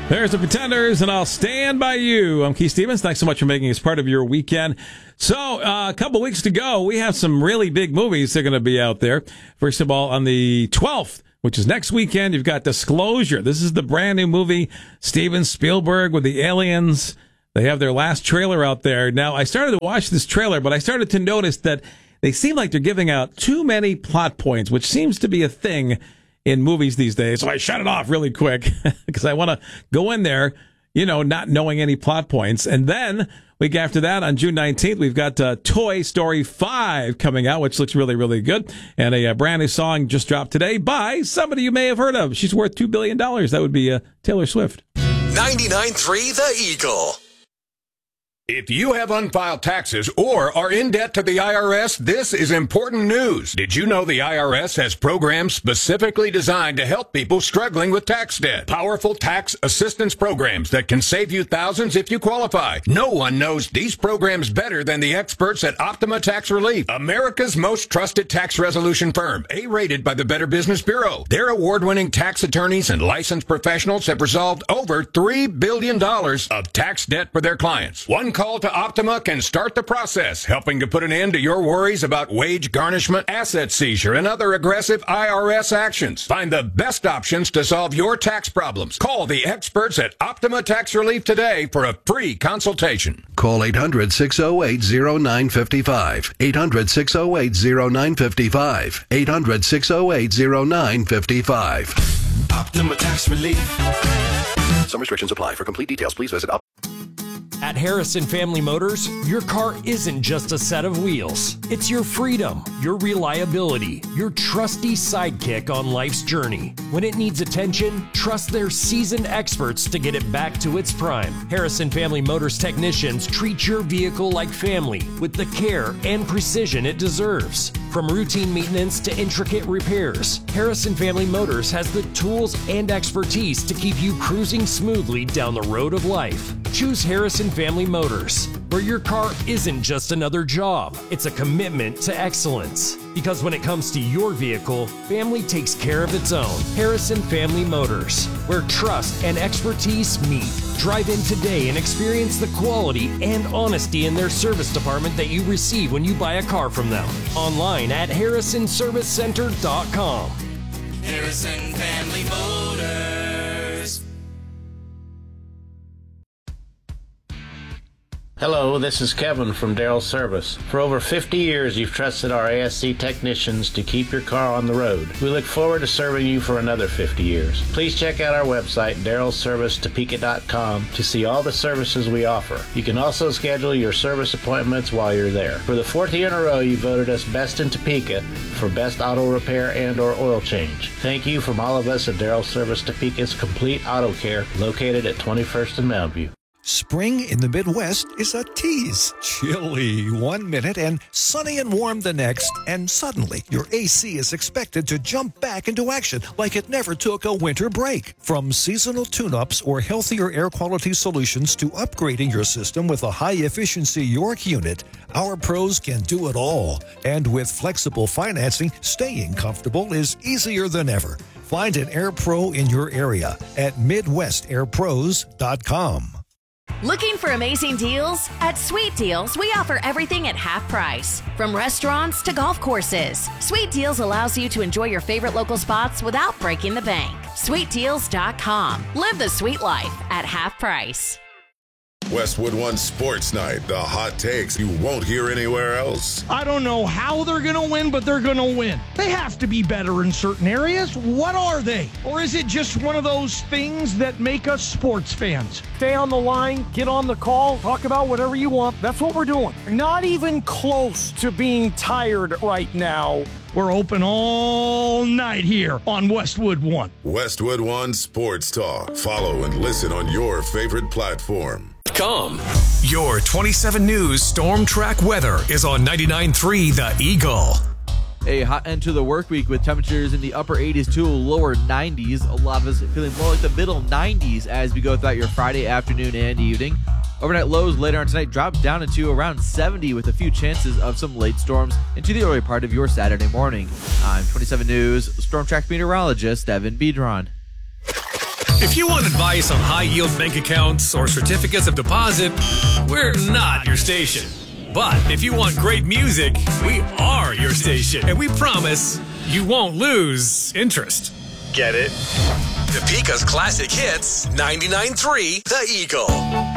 There's the Pretenders, and I'll stand by you. I'm Keith Stevens. Thanks so much for making us part of your weekend. So, a couple weeks to go. We have some really big movies that are going to be out there. First of all, on the 12th, which is next weekend, you've got Disclosure. This is the brand new movie, Steven Spielberg with the aliens. They have their last trailer out there. Now, I started to watch this trailer, but I started to notice that they seem like they're giving out too many plot points, which seems to be a thing in movies these days. So I shut it off really quick because I want to go in there, not knowing any plot points. And then week after that, on June 19th, we've got Toy Story 5 coming out, which looks really, really good. And a brand new song just dropped today by somebody you may have heard of. She's worth $2 billion. That would be Taylor Swift. 99.3 The Eagle. If you have unfiled taxes or are in debt to the IRS, this is important news. Did you know the IRS has programs specifically designed to help people struggling with tax debt? Powerful tax assistance programs that can save you thousands if you qualify. No one knows these programs better than the experts at Optima Tax Relief, America's most trusted tax resolution firm, A-rated by the Better Business Bureau. Their award-winning tax attorneys and licensed professionals have resolved over $3 billion of tax debt for their clients. One call to Optima can start the process, helping to put an end to your worries about wage garnishment, asset seizure, and other aggressive IRS actions. Find the best options to solve your tax problems. Call the experts at Optima Tax Relief today for a free consultation. Call 800-608-0955. 800-608-0955. 800-608-0955. Optima Tax Relief. Some restrictions apply. For complete details, please visit At Harrison Family Motors, your car isn't just a set of wheels. It's your freedom, your reliability, your trusty sidekick on life's journey. When it needs attention, trust their seasoned experts to get it back to its prime. Harrison Family Motors technicians treat your vehicle like family with the care and precision it deserves. From routine maintenance to intricate repairs, Harrison Family Motors has the tools and expertise to keep you cruising smoothly down the road of life. Choose Harrison Family Motors, where your car isn't just another job, it's a commitment to excellence. Because when it comes to your vehicle, family takes care of its own. Harrison Family Motors, where trust and expertise meet. Drive in today and experience the quality and honesty in their service department that you receive when you buy a car from them. Online at harrisonservicecenter.com. Harrison Family Motors. Hello, this is Kevin from Darrell Service. For over 50 years, you've trusted our ASC technicians to keep your car on the road. We look forward to serving you for another 50 years. Please check out our website, darrellservicetopeka.com, to see all the services we offer. You can also schedule your service appointments while you're there. For the 4th year in a row, you voted us Best in Topeka for Best Auto Repair and or Oil Change. Thank you from all of us at Darrell Service Topeka's Complete Auto Care, located at 21st and Mountain View. Spring in the Midwest is a tease. Chilly 1 minute and sunny and warm the next, and suddenly your AC is expected to jump back into action like it never took a winter break. From seasonal tune-ups or healthier air quality solutions to upgrading your system with a high-efficiency York unit, our pros can do it all. And with flexible financing, staying comfortable is easier than ever. Find an Air Pro in your area at MidwestAirPros.com. Looking for amazing deals? At Sweet Deals, we offer everything at half price. From restaurants to golf courses, Sweet Deals allows you to enjoy your favorite local spots without breaking the bank. SweetDeals.com. Live the sweet life at half price. Westwood One Sports Night, the hot takes you won't hear anywhere else. I don't know how they're going to win, but they're going to win. They have to be better in certain areas. What are they? Or is it just one of those things that make us sports fans? Stay on the line, get on the call, talk about whatever you want. That's what we're doing. Not even close to being tired right now. We're open all night here on Westwood One. Westwood One Sports Talk. Follow and listen on your favorite platform. Your 27 News Storm Track weather is on 99.3 The Eagle. A hot end to the work week with temperatures in the upper 80s to lower 90s. A lot of us feeling more like the middle 90s as we go throughout your Friday afternoon and evening. Overnight lows later on tonight drop down into around 70 with a few chances of some late storms into the early part of your Saturday morning. I'm 27 News Storm Track meteorologist Evan Bedron. If you want advice on high-yield bank accounts or certificates of deposit, we're not your station. But if you want great music, we are your station. And we promise you won't lose interest. Get it? Topeka's classic hits, 99.3 The Eagle.